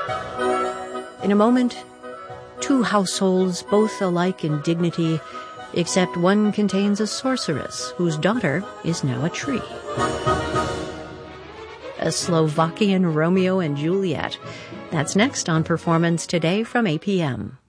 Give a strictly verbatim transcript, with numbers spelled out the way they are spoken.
In a moment, two households, both alike in dignity, except one contains a sorceress whose daughter is now a tree. A Slovakian Romeo and Juliet. That's next on Performance Today from eight p.m.